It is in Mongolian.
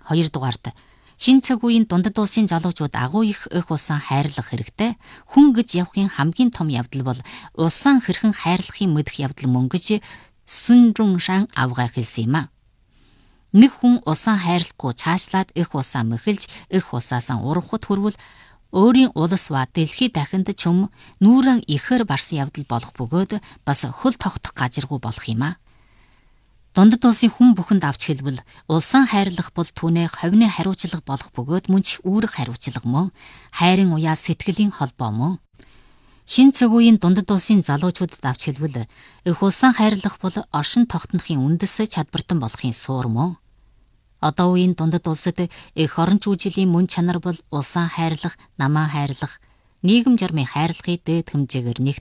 2-дугаарт шинэ цаг үеийн дундад улсын залуучууд агуу их эх улсаа хайрлах хэрэгтэй. Хүн гэж явахын хамгийн том явдал бол улсаа хэрхэн хайрлахын мэдэх явдал мөн гэж Сүн Жуншан авгаа хэлсэн юм а. Нэг хүн улсаа хайрлахгүй цаашлаад эх улсаа мэхэлж эх улсаасаа урахад хүрвэл өөрийн улс ба дэлхий дахинд чөм нүүрэн ихэр барсан явдал болох бөгөөд бас хөл тогтох газаргүй болох юм а. Дундад улсын хүн бүхэнд авч хэлбэл улсаа хайрлах бол түүний ховны хариуцлага болох бөгөөд мөн ч үүрэг хариуцлага мөн хайрын уяа сэтгэлийн холбоо мөн. Шинэ цаг үеийн дундад улсын залуучуудад авч хэлбэл эх улсаа хайрлах бол оршин тогтнохын үндэс чадвартан болохын суур мөн. Одоо үеийн дундад улсад эх орон жүжилийн мөн чанар бол улсаа хайрлах, намаа хайрлах, нийгэм журмыг хайрлахыг дээд хэмжээгээр